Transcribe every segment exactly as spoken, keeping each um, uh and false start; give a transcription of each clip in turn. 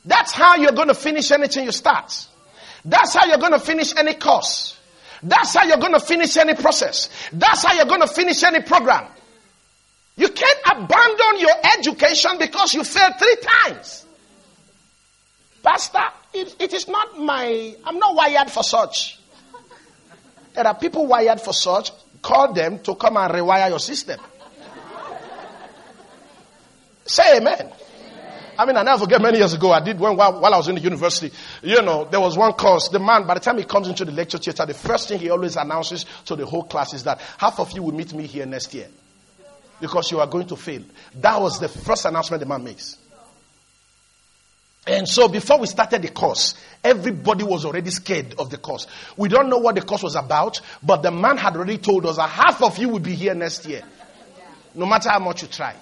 That's how you're going to finish anything you start. That's how you're going to finish any course. That's how you're going to finish any process. That's how you're going to finish any program. You can't abandon your education because you failed three times. Pastor, it, it is not my, I'm not wired for such. There are people wired for such. Call them to come and rewire your system. Say amen. Amen. I mean, I never forget many years ago, I did one while, while I was in the university. You know, there was one course. The man, by the time he comes into the lecture theater, the first thing he always announces to the whole class is that half of you will meet me here next year because you are going to fail. That was the first announcement the man makes. And so before we started the course, everybody was already scared of the course. We don't know what the course was about, but the man had already told us that half of you will be here next year. No matter how much you try.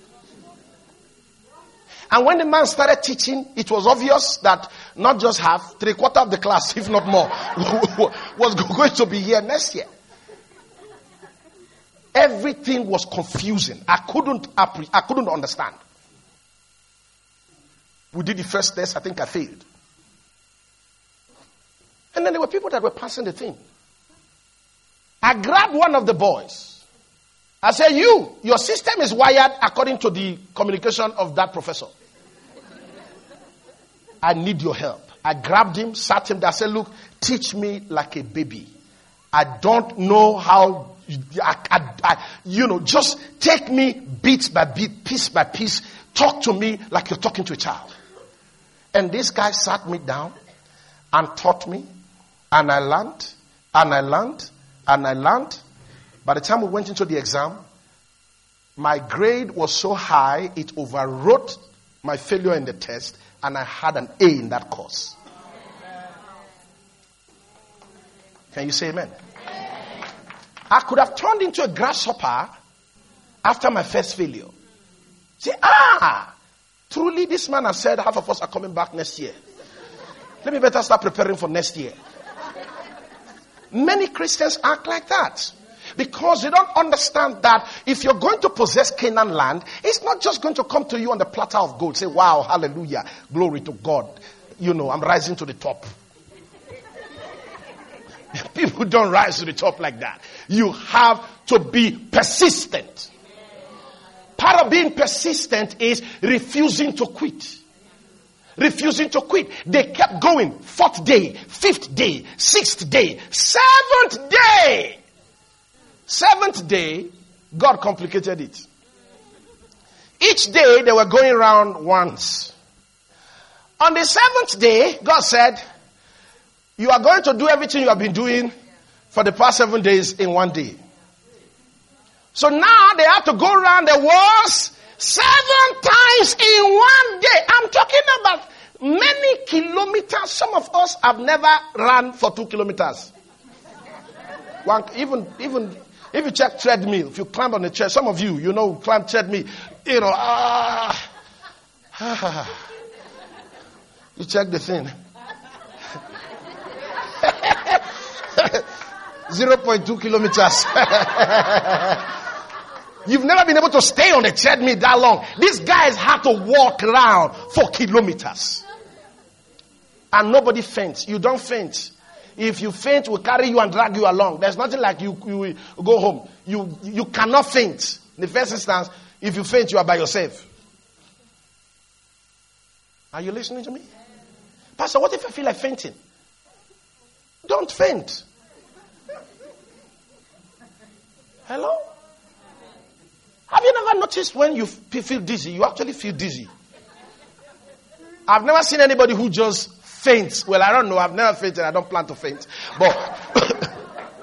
And when the man started teaching, it was obvious that not just half, three quarter of the class, if not more, was going to be here next year. Everything was confusing. I couldn't, I couldn't understand. We did the first test. I think I failed. And then there were people that were passing the thing. I grabbed one of the boys. I said, you, your system is wired according to the communication of that professor. I need your help. I grabbed him, sat him there. I said, look, teach me like a baby. I don't know how, I, I, I, you know, just take me bit by bit, piece by piece. Talk to me like you're talking to a child. And this guy sat me down and taught me. And I learned, and I learned, and I learned. By the time we went into the exam, my grade was so high, it overwrote my failure in the test, and I had an A in that course. Can you say amen? I could have turned into a grasshopper after my first failure. Say, ah, truly this man has said half of us are coming back next year. Let me better start preparing for next year. Many Christians act like that. Because they don't understand that if you're going to possess Canaan land, it's not just going to come to you on the platter of gold. Say, wow, hallelujah, glory to God. You know, I'm rising to the top. People don't rise to the top like that. You have to be persistent. Part of being persistent is refusing to quit. Refusing to quit. They kept going. Fourth day, fifth day, sixth day, seventh day. Seventh day, God complicated it. Each day they were going around once. On the seventh day, God said, you are going to do everything you have been doing for the past seven days in one day. So now they have to go around the walls seven times in one day. I'm talking about many kilometers. Some of us have never run for two kilometers. One, even, even, if you check treadmill, if you climb on the chair, some of you, you know, climb treadmill, you know, ah, ah, you check the thing. zero point two kilometers. You've never been able to stay on the treadmill that long. These guys had to walk around for kilometers. And nobody faints. You don't faint. If you faint, we'll carry you and drag you along. There's nothing like you, you go home. You, you cannot faint. In the first instance, if you faint, you are by yourself. Are you listening to me? Pastor, what if I feel like fainting? Don't faint. Hello? Have you never noticed when you feel dizzy, you actually feel dizzy? I've never seen anybody who just faints. Well, I don't know. I've never fainted. I don't plan to faint. But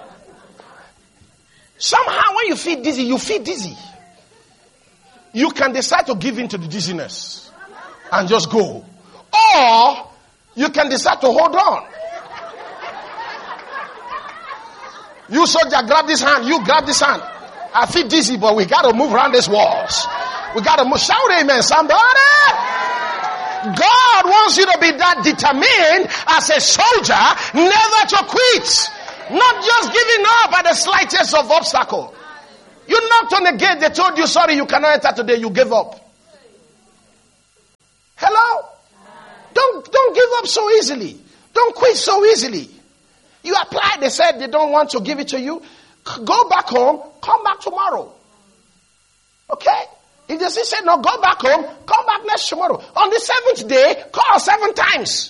somehow when you feel dizzy, you feel dizzy. You can decide to give in to the dizziness and just go. Or you can decide to hold on. You soldier, grab this hand. You grab this hand. I feel dizzy, but we got to move around these walls. We got to move. Shout amen, somebody. God wants you to be that determined as a soldier, never to quit. Not just giving up at the slightest of obstacle. You knocked on the gate, they told you, sorry, you cannot enter today, you gave up. Hello? give up so easily. Don't quit so easily. You applied, they said they don't want to give it to you. Go back home, come back tomorrow. Okay? If they say no, go back home, come back next tomorrow. On the seventh day, call seven times.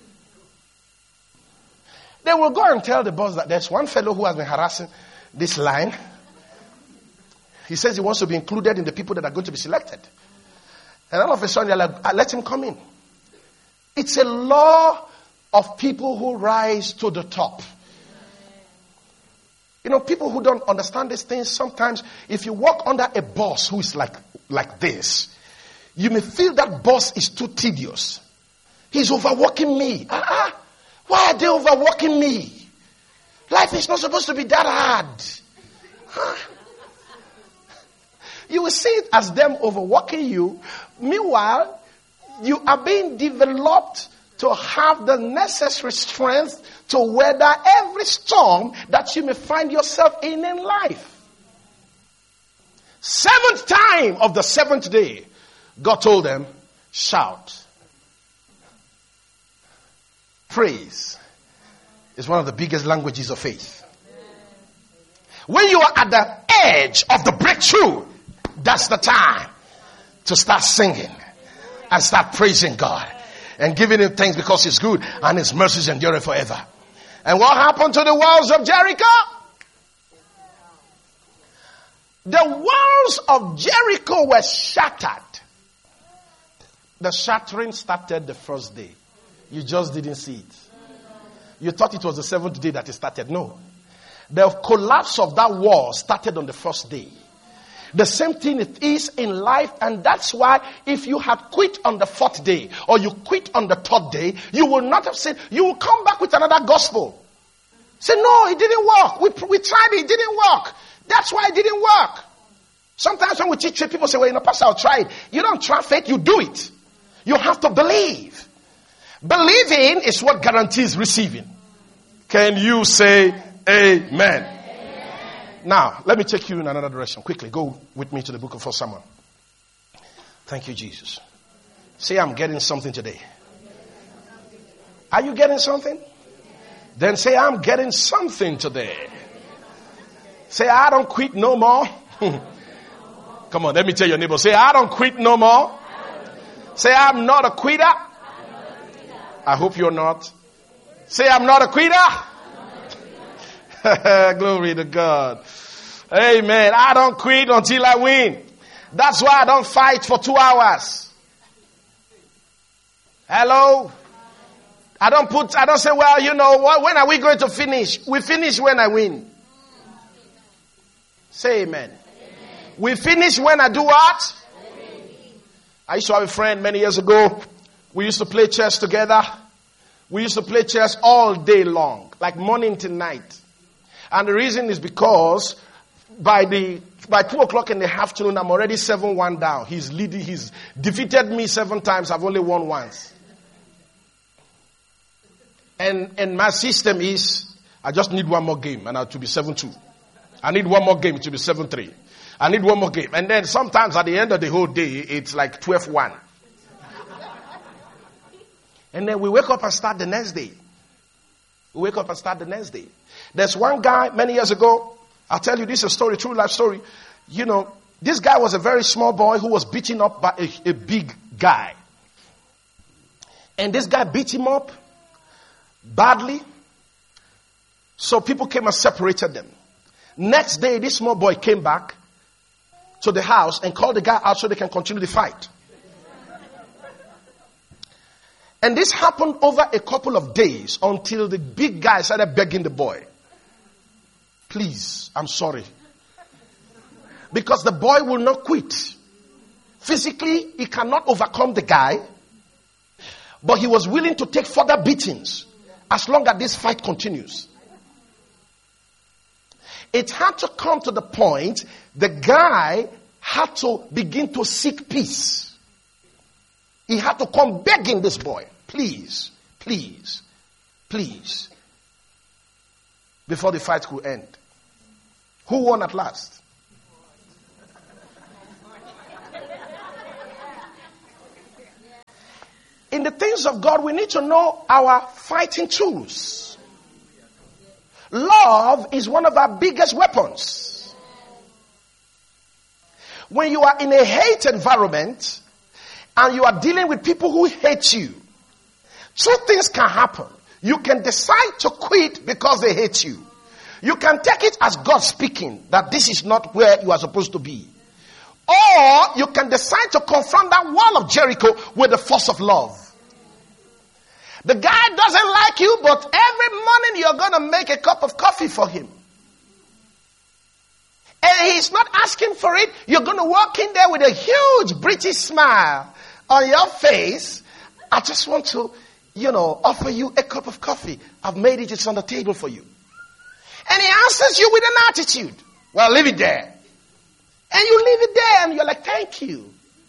They will go and tell the boss that there's one fellow who has been harassing this line. He says he wants to be included in the people that are going to be selected. And all of a sudden, they're like, let him come in. It's a law of people who rise to the top. You know, people who don't understand these things, sometimes if you walk under a boss who is like, like this, you may feel that boss is too tedious. He's overworking me. Ah, why are they overworking me? Life is not supposed to be that hard. Huh? You will see it as them overworking you. Meanwhile, you are being developed to have the necessary strength to weather every storm that you may find yourself in in life. Seventh time of the seventh day, God told them, shout. Praise is one of the biggest languages of faith. When you are at the edge of the breakthrough, that's the time to start singing and start praising God and giving him thanks because he's good and his mercies endure forever. And what happened to the walls of Jericho? The walls of Jericho were shattered. The shattering started the first day. You just didn't see it. You thought it was the seventh day that it started. No. The collapse of that wall started on the first day. The same thing it is in life, and that's why if you had quit on the fourth day or you quit on the third day, you will not have said, you will come back with another gospel. Say, no, it didn't work. We, we tried it, it didn't work. That's why it didn't work. Sometimes when we teach it, people say, well, you know, Pastor, I'll try it. You don't try faith, you do it. You have to believe. Believing is what guarantees receiving. Can you say amen? Now, let me take you in another direction. Quickly, go with me to the book of First Samuel. Thank you, Jesus. Say, I'm getting something today. Are you getting something? Then say, I'm getting something today. Say, I don't quit no more. Come on, let me tell your neighbor. Say, I don't quit no more. Say, I'm not a quitter. I hope you're not. Say, I'm not a quitter. Glory to God. Amen. I don't quit until I win. That's why I don't fight for two hours. Hello? I don't put, I don't say, well, you know, what, when are we going to finish? We finish when I win. Say amen. Amen. We finish when I do what? Amen. I used to have a friend many years ago. We used to play chess together. We used to play chess all day long, like morning to night. And the reason is because by the by two o'clock in the afternoon, I'm already seven one down. He's leading. He's defeated me seven times. I've only won once. And and my system is, I just need one more game, and I to be seven two. I need one more game to be seven three. I need one more game, and then sometimes at the end of the whole day, it's like twelve one. And then we wake up and start the next day. We wake up and start the next day. There's one guy many years ago. I'll tell you, this is a story, true life story. You know, this guy was a very small boy who was beaten up by a, a big guy. And this guy beat him up badly. So people came and separated them. Next day, this small boy came back to the house and called the guy out so they can continue the fight. And this happened over a couple of days until the big guy started begging the boy, please, I'm sorry. Because the boy will not quit. Physically, he cannot overcome the guy. But he was willing to take further beatings as long as this fight continues. It had to come to the point the guy had to begin to seek peace. He had to come begging this boy, please, please, please, before the fight could end. Who won at last? in the things of God, we need to know our fighting tools. Love is one of our biggest weapons. When you are in a hate environment and you are dealing with people who hate you, two things can happen. You can decide to quit because they hate you. You can take it as God speaking that this is not where you are supposed to be. Or you can decide to confront that wall of Jericho with the force of love. The guy doesn't like you, but every morning you're going to make a cup of coffee for him. And he's not asking for it. You're going to walk in there with a huge British smile on your face. I just want to, you know, offer you a cup of coffee. I've made it. It's on the table for you. And he answers you with an attitude. Well, leave it there. And you leave it there and you're like, thank you.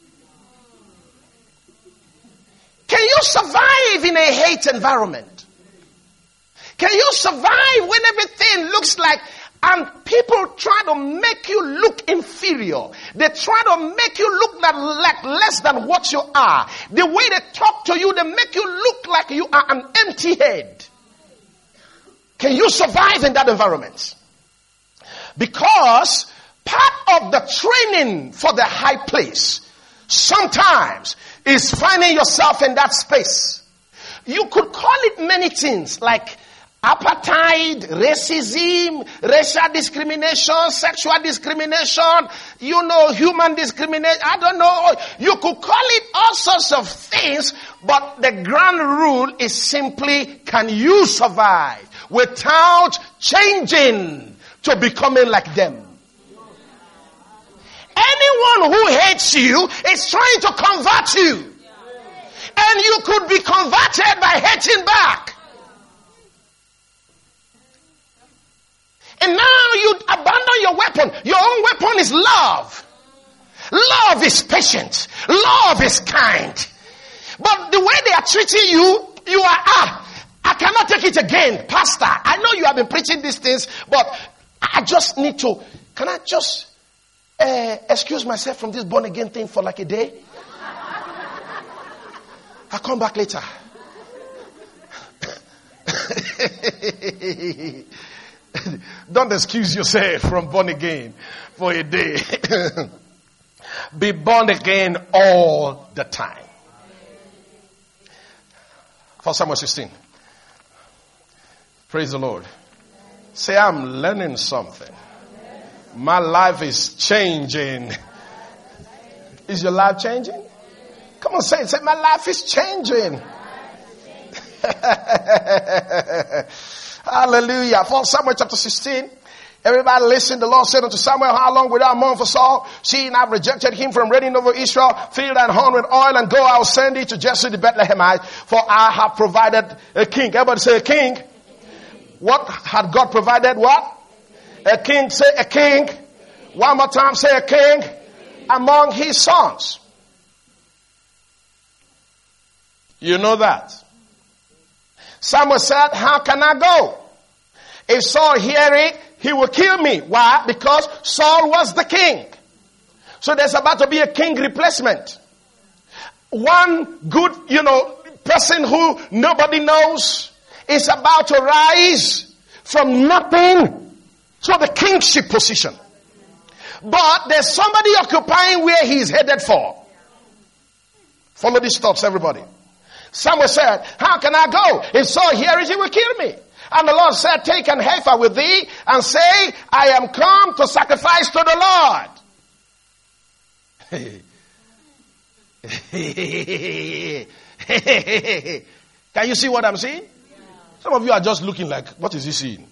Can you survive in a hate environment? Can you survive when everything looks like, and people try to make you look inferior? They try to make you look like, like less than what you are. The way they talk to you, they make you look like you are an empty head. Can you survive in that environment? Because part of the training for the high place sometimes is finding yourself in that space. You could call it many things like apartheid, racism, racial discrimination, sexual discrimination, you know, human discrimination. I don't know. You could call it all sorts of things, but the grand rule is simply, can you survive without changing to becoming like them? Anyone who hates you is trying to convert you. And you could be converted by hating back. And now you abandon your weapon. Your own weapon is love. Love is patient. Love is kind. But the way they are treating you, you are, ah, I cannot take it again. Pastor, I know you have been preaching these things, but I just need to, can I just uh, excuse myself from this born again thing for like a day? I'll come back later. Don't excuse yourself from born again for a day. Be born again all the time. First Samuel sixteen. Praise the Lord. Say, I'm learning something. My life is changing. Is your life changing? Come on, say it. Say, my life is changing. Hallelujah. First Samuel chapter sixteen. Everybody listen. The Lord said unto Samuel, how long wilt thou mourn for Saul? Seeing I've rejected him from reigning over Israel. Fill thine horn with oil and go. I will send thee to Jesse the Bethlehemite. For I have provided a king. Everybody say a king. What had God provided? What? A king. Say a king. One more time. Say a king among his sons. You know that. Samuel said, how can I go? If Saul hear it, he will kill me. Why? Because Saul was the king. So there's about to be a king replacement. One good, you know, person who nobody knows is about to rise from nothing to the kingship position. But there's somebody occupying where he's headed for. Follow these thoughts, everybody. Samuel said, how can I go? If Saul hear it, he will kill me. And the Lord said, take an heifer with thee and say, I am come to sacrifice to the Lord. Can you see what I'm seeing? Some of you are just looking like, what is he seeing?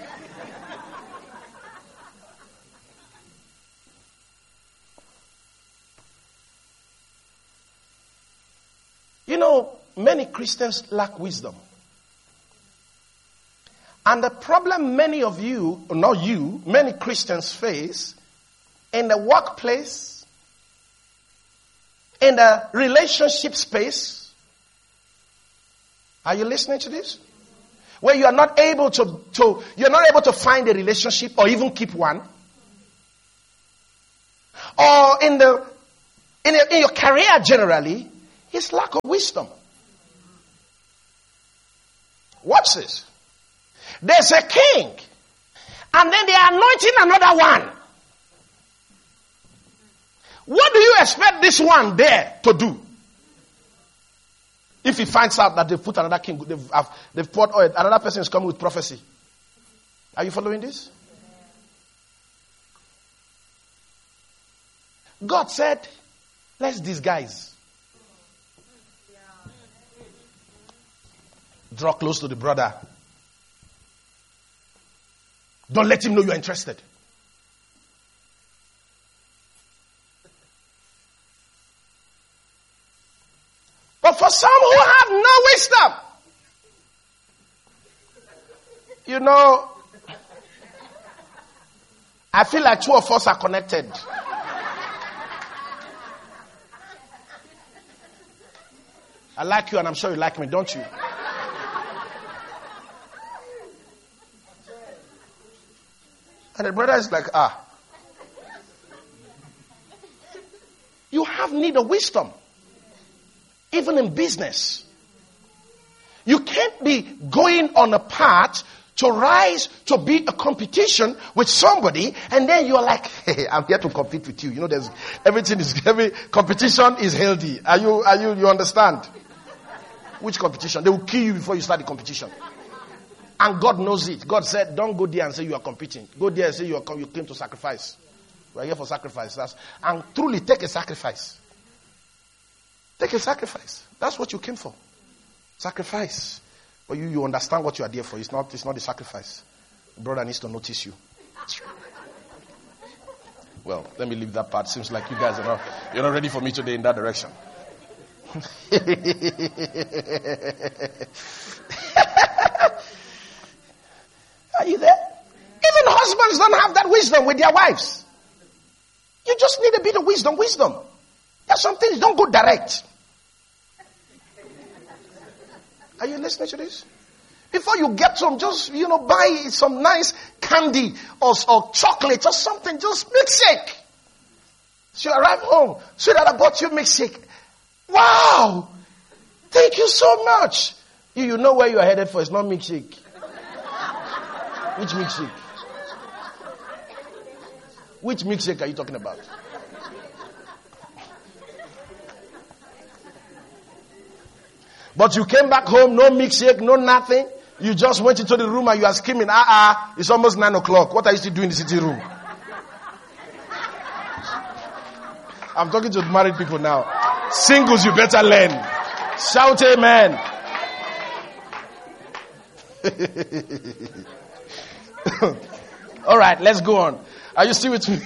You know, many Christians lack wisdom. And the problem many of you, not you, many Christians face in the workplace, in the relationship space. Are you listening to this? Where you are not able to, to you're not able to find a relationship or even keep one. Or in the in, a, in your career generally, it's lack of wisdom. Watch this. There's a king, and then they are anointing another one. What do you expect this one there to do? If he finds out that they've put another king, they've, have, they've poured oil, another person is coming with prophecy. Are you following this? God said, let's disguise. Draw close to the brother. Don't let him know you're interested. But for some who have no wisdom, you know, I feel like two of us are connected. I like you and I'm sure you like me, don't you? And the brother is like, ah. You have need of wisdom. Even in business. You can't be going on a path to rise to be a competition with somebody and then you're like, hey, I'm here to compete with you. You know, there's everything is every competition is healthy. Are you are you you understand? Which competition? They will kill you before you start the competition. And God knows it. God said, don't go there and say you are competing. Go there and say you are you came to sacrifice. We are here for sacrifice. That's, and truly take a sacrifice. Take a sacrifice. That's what you came for. Sacrifice. But you, you understand what you are there for. It's not, it's not the sacrifice. The brother needs to notice you. Well, let me leave that part. Seems like you guys are not, you're not ready for me today in that direction. Are you there? Even husbands don't have that wisdom with their wives. You just need a bit of wisdom. Wisdom. There's some things don't go direct. Are you listening to this? Before you get some, just, you know, buy some nice candy or, or chocolate or something. Just milkshake. So you arrive home. So that I bought you milkshake. Wow. Thank you so much. You, you know where you are headed for. It's not milkshake. Which milkshake? Which milkshake are you talking about? But you came back home, no milkshake, no nothing. You just went into the room and you are screaming, ah, ah, it's almost nine o'clock. What are you still doing in the sitting room? I'm talking to married people now. Singles, you better learn. Shout amen. All right, let's go on. Are you still with me?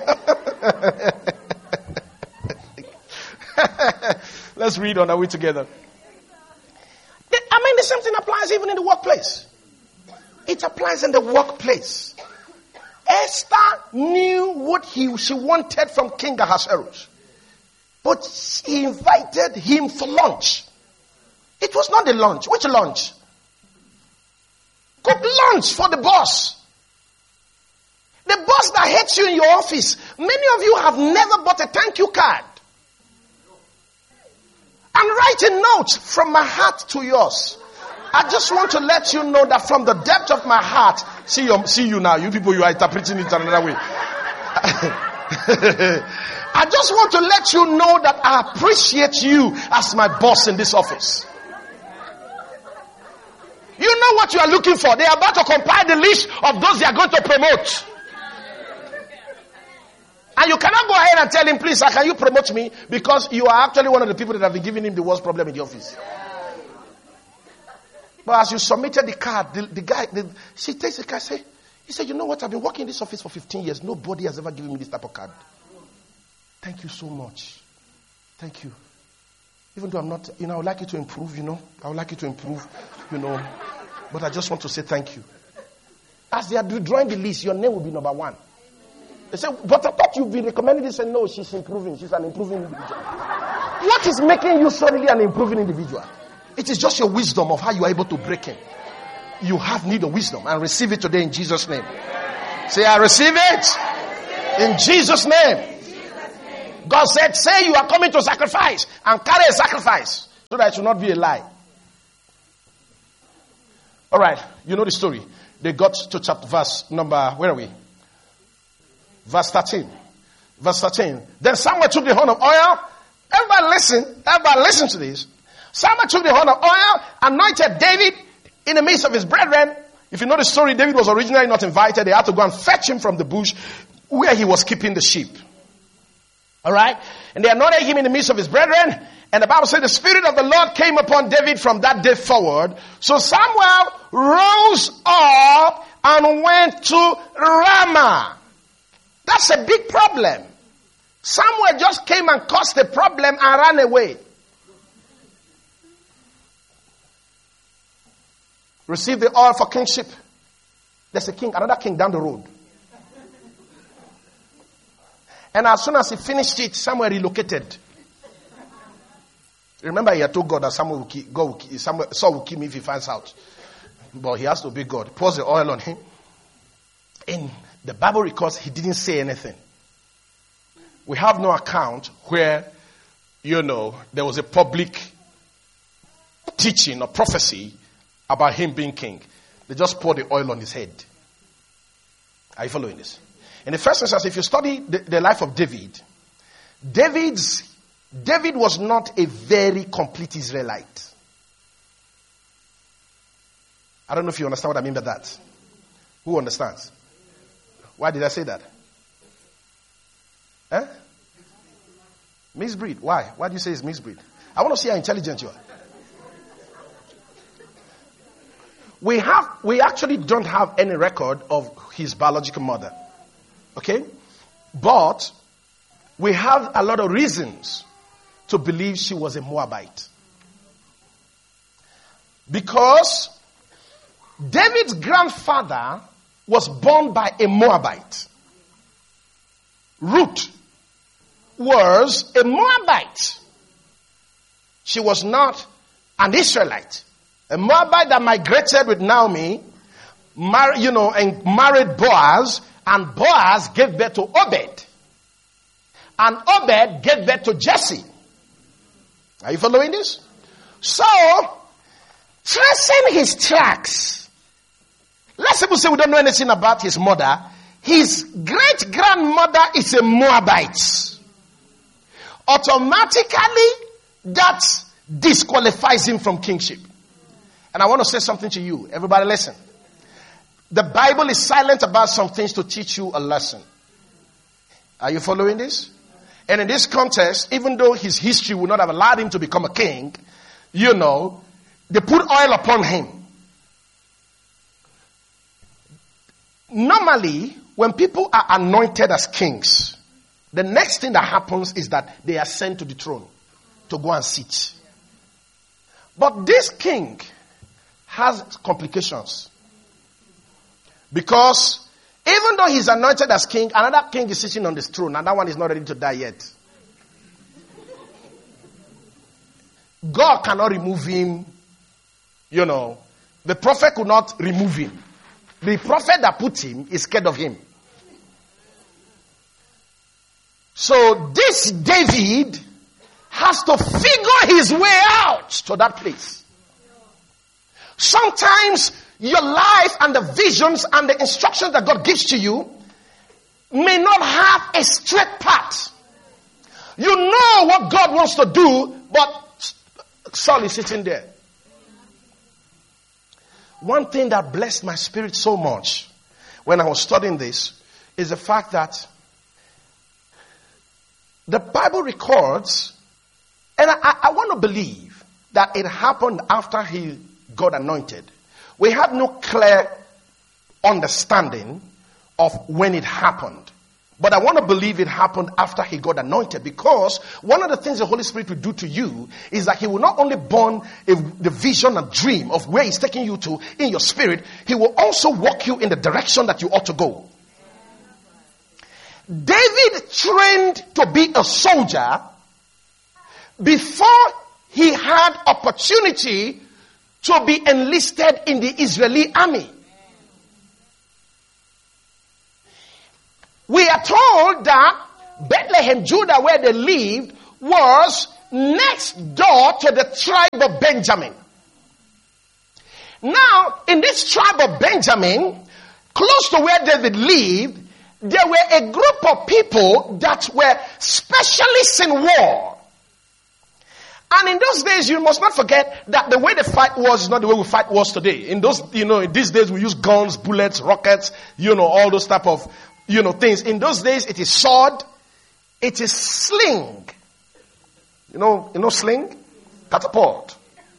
Let's read on. Are we together? I mean, the same thing applies even in the workplace. It applies in the workplace. Esther knew what he, she wanted from King Ahasuerus. But she invited him for lunch. It was not the lunch. Which lunch? Cook lunch for the boss. The boss that hates you in your office. Many of you have never bought a thank you card. I'm writing notes from my heart to yours. I just want to let you know that from the depth of my heart, see you, see you now. You people, you are interpreting it another way. I just want to let you know that I appreciate you as my boss in this office. You know what you are looking for. They are about to compile the list of those they are going to promote. And you cannot go ahead and tell him, please, sir, can you promote me? Because you are actually one of the people that have been giving him the worst problem in the office. But as you submitted the card, the, the guy, the, she takes the card, say, he said, you know what, I've been working in this office for fifteen years. Nobody has ever given me this type of card. Thank you so much. Thank you. Even though I'm not, you know, I would like you to improve, you know. I would like you to improve, you know. But I just want to say thank you. As they are drawing the list, your name will be number one. They say, but I thought you've been recommending this. And no, she's improving. She's an improving individual. What is making you suddenly an improving individual? It is just your wisdom of how you are able to break in. You have need of wisdom and receive it today in Jesus' name. Say, I receive it in Jesus' name. God said, say you are coming to sacrifice and carry a sacrifice so that it will not be a lie. All right, you know the story. They got to chapter verse number, where are we? Verse thirteen. Verse thirteen. Then Samuel took the horn of oil. Everybody listen. Everybody listen to this. Samuel took the horn of oil, anointed David in the midst of his brethren. If you know the story, David was originally not invited. They had to go and fetch him from the bush where he was keeping the sheep. All right? And they anointed him in the midst of his brethren. And the Bible said the Spirit of the Lord came upon David from that day forward. So Samuel rose up and went to Ramah. That's a big problem. Samuel just came and caused the problem and ran away. Receive the oil for kingship. There's a king, another king down the road. And as soon as he finished it, Samuel relocated. Remember, he had told God that Samuel will kill, God will kill, Samuel, Saul will kill me if he finds out. But he has to obey God. Pours the oil on him. In the Bible records, he didn't say anything. We have no account where, you know, there was a public teaching or prophecy about him being king. They just poured the oil on his head. Are you following this? In the first instance, if you study the, the life of David, David's David was not a very complete Israelite. I don't know if you understand what I mean by that. Who understands? Why did I say that? Eh? Misbreed. Why? Why do you say it's misbreed? I want to see how intelligent you are. We have, we actually don't have any record of his biological mother. Okay? But we have a lot of reasons to believe she was a Moabite. Because David's grandfather was born by a Moabite. Ruth was a Moabite. She was not an Israelite. A Moabite that migrated with Naomi, mar- you know, and married Boaz, and Boaz gave birth to Obed. And Obed gave birth to Jesse. Are you following this? So, tracing his tracks, let's suppose we don't know anything about his mother. His great-grandmother is a Moabite. Automatically, that disqualifies him from kingship. And I want to say something to you. Everybody listen. The Bible is silent about some things to teach you a lesson. Are you following this? And in this context, even though his history would not have allowed him to become a king, you know, they put oil upon him. Normally, when people are anointed as kings, the next thing that happens is that they are sent to the throne to go and sit. But this king has complications. Because even though he's anointed as king, another king is sitting on this throne, and that one is not ready to die yet. God cannot remove him. You know, the prophet could not remove him. The prophet that put him is scared of him. So this David has to figure his way out to that place. Sometimes your life and the visions and the instructions that God gives to you may not have a straight path. You know what God wants to do, but Saul is sitting there. One thing that blessed my spirit so much when I was studying this is the fact that the Bible records, and I, I want to believe that it happened after he got anointed. We have no clear understanding of when it happened. But I want to believe it happened after he got anointed, because one of the things the Holy Spirit will do to you is that he will not only burn a, the vision and dream of where he's taking you to in your spirit, he will also walk you in the direction that you ought to go. David trained to be a soldier before he had opportunity to be enlisted in the Israeli army. We are told that Bethlehem, Judah, where they lived, was next door to the tribe of Benjamin. Now, in this tribe of Benjamin, close to where David lived, there were a group of people that were specialists in war. And in those days, you must not forget that the way the fight was is not the way we fight wars today. In those, you know, in these days we use guns, bullets, rockets, you know, all those type of, you know, things. In those days, it is sword, it is sling. You know, you know sling? Catapult.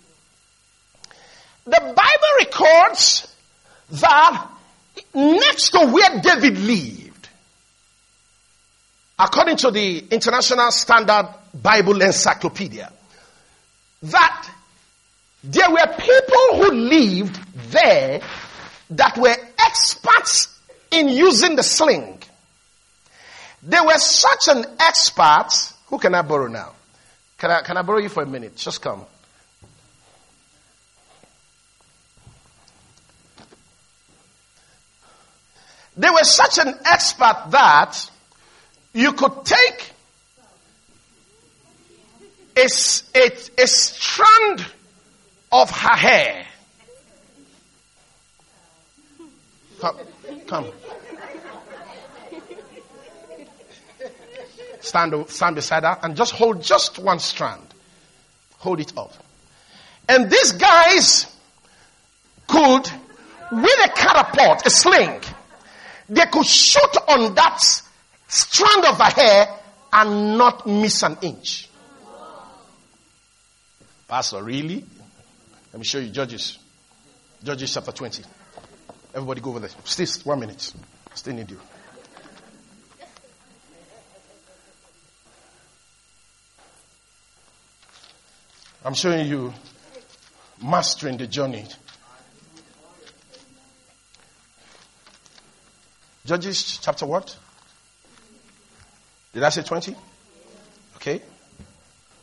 The Bible records that next to where David lived, according to the International Standard Bible Encyclopedia, that there were people who lived there that were experts in using the sling. They were such an expert. Who can I borrow now? Can I, can I borrow you for a minute? Just come. They were such an expert that you could take a, a, a strand of her hair. Come. Come. Stand, stand beside her and just hold just one strand. Hold it up. And these guys could, with a catapult, a sling, they could shoot on that strand of her hair and not miss an inch. Pastor, really? Let me show you Judges. Judges chapter twenty. Everybody go over there. Still one minute. Still need you. I'm showing you mastering the journey. Judges chapter what? Did I say twenty? Okay.